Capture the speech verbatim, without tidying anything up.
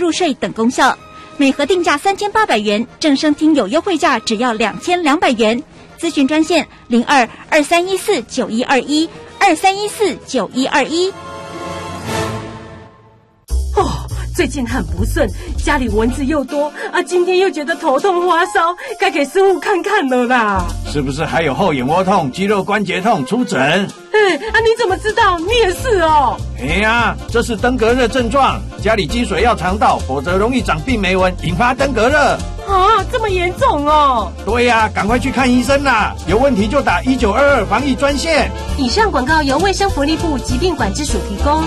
入睡等功效。每盒定价三千八百元，正声听有优惠价只要两千两百元。咨询专线零二二三一四九一二一二三一四九一二一。 哦，最近很不顺，家里蚊子又多啊，今天又觉得头痛发烧，该给师傅看看了啦。 是不是还有后眼窝痛、肌肉关节痛？出诊。 哎，啊，你怎么知道？你也是哦。 哎呀，这是登革热症状，家里积水要常倒，否则容易长病媒蚊，引发登革热。 啊，这么严重哦？ 对呀，赶快去看医生啦！有问题就打一九二二防疫专线。 以上广告由卫生福利部疾病管制署提供。